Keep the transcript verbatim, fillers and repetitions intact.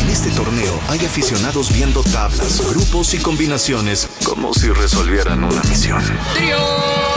En este torneo hay aficionados viendo tablas, grupos y combinaciones como si resolvieran una misión. ¡Trío!